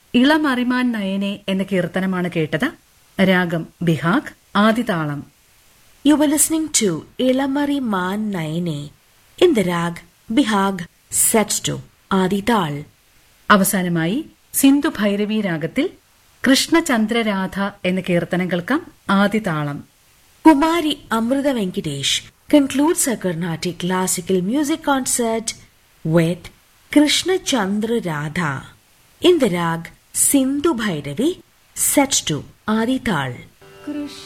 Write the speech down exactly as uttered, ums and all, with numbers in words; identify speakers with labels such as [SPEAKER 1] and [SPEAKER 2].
[SPEAKER 1] ഇളമറിമാൻ നയനെ എന്ന കീർത്തനമാണ് കേട്ടത്. രാഗം Behag, ആദിതാളം.
[SPEAKER 2] You were listening to Ilamari Man Naine in the rag Bihag set to Adital.
[SPEAKER 1] അവസാനമായി സിന്ധു ഭൈരവി രാഗത്തിൽ കൃഷ്ണചന്ദ്രരാധ എന്ന കീർത്തനം കേൾക്കാം. ആദിതാളം.
[SPEAKER 2] Kumari Amrita Venkatesh concludes her Carnatic classical music concert with Krishna Chandra Radha in the rag Sindhu Bhairavi set to Adital.